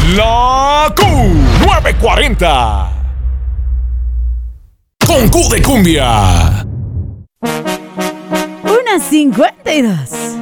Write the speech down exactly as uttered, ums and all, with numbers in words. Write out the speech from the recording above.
La Q nueve cuarenta. Con Q de cumbia. Una cincuenta y dos.